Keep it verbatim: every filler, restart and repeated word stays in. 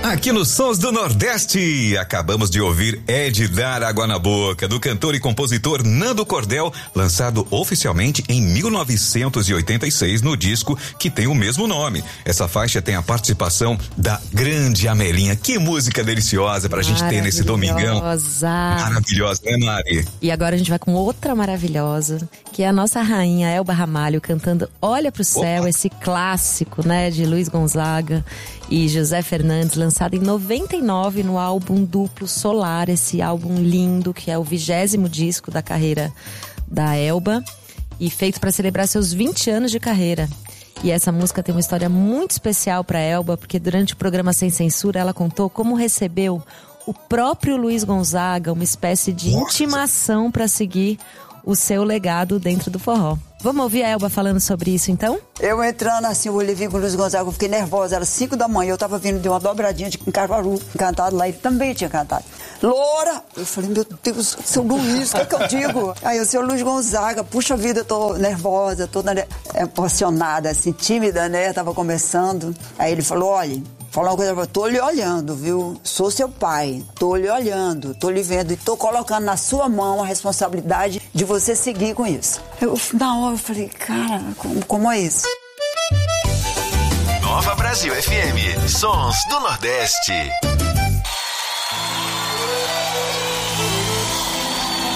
Aqui nos Sons do Nordeste, acabamos de ouvir É de Dar Água na Boca, do cantor e compositor Nando Cordel, lançado oficialmente em mil novecentos e oitenta e seis no disco que tem o mesmo nome. Essa faixa tem a participação da grande Amelinha. Que música deliciosa pra gente ter nesse domingão. Maravilhosa, né, Mari? E agora a gente vai com outra maravilhosa, que é a nossa rainha Elba Ramalho cantando Olha pro Céu, Opa. Esse clássico, né, de Luiz Gonzaga e José Fernandes, lançado em noventa e nove no álbum Duplo Solar, esse álbum lindo que é o vigésimo disco da carreira da Elba e feito para celebrar seus vinte anos de carreira. E essa música tem uma história muito especial para Elba, porque durante o programa Sem Censura ela contou como recebeu o próprio Luiz Gonzaga, uma espécie de Nossa. intimação para seguir o seu legado dentro do forró. Vamos ouvir a Elba falando sobre isso, então? Eu entrando assim, eu olhei com o Luiz Gonzaga, eu fiquei nervosa, era cinco da manhã, eu tava vindo de uma dobradinha de Caruaru, cantado lá, ele também tinha cantado. Loura! Eu falei, meu Deus, seu Luiz, o que é que eu digo? Aí o seu Luiz Gonzaga, puxa vida, eu tô nervosa, toda emocionada, assim, tímida, né, tava começando. Aí ele falou, olha, falar uma coisa pra você, tô lhe olhando, viu? Sou seu pai, tô lhe olhando, tô lhe vendo e tô colocando na sua mão a responsabilidade de você seguir com isso. Eu, na hora, eu falei, cara, como, como é isso? Nova Brasil F M, Sons do Nordeste.